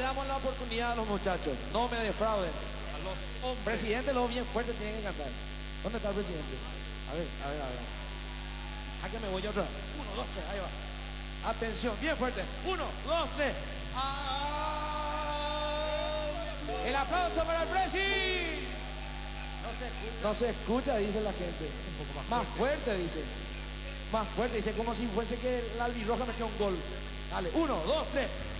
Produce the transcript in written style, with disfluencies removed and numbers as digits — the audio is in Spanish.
damos la oportunidad a los muchachos. No me defrauden. A los hombres. Presidente, lo bien fuerte tienen que cantar. ¿Dónde está el presidente? A ver. ¿A qué me voy yo otra vez? 1, 2, 3, ahí va. Atención, bien fuerte. 1, 2, 3. El aplauso para el presi. No se escucha, dice la gente. Un poco Más fuerte, dice. Más fuerte, dice como si fuese que la albirroja metió un gol. Dale, 1, 2, 3.